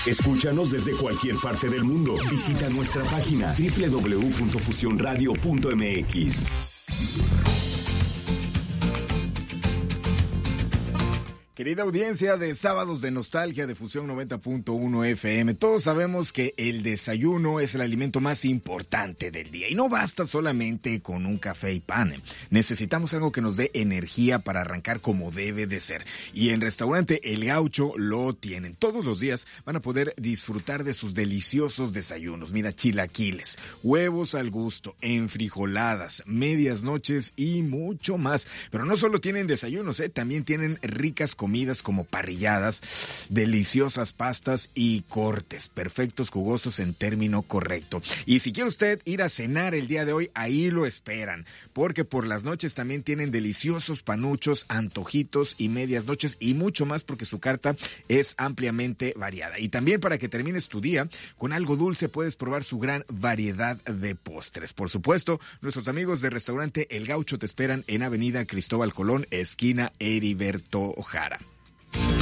Escúchanos desde cualquier parte del mundo. Visita nuestra página www.fusionradio.mx. Querida audiencia de Sábados de Nostalgia de Fusión 90.1 FM, todos sabemos que el desayuno es el alimento más importante del día y no basta solamente con un café y pan. Necesitamos algo que nos dé energía para arrancar como debe de ser. Y en Restaurante El Gaucho lo tienen. Todos los días van a poder disfrutar de sus deliciosos desayunos. Mira, chilaquiles, huevos al gusto, enfrijoladas, medias noches y mucho más. Pero no solo tienen desayunos, también tienen ricas comidas como parrilladas, deliciosas pastas y cortes, perfectos, jugosos en término correcto. Y si quiere usted ir a cenar el día de hoy, ahí lo esperan, porque por las noches también tienen deliciosos panuchos, antojitos y medias noches y mucho más, porque su carta es ampliamente variada. Y también para que termines tu día con algo dulce, puedes probar su gran variedad de postres. Por supuesto, nuestros amigos de Restaurante El Gaucho te esperan en Avenida Cristóbal Colón, esquina Heriberto Jara.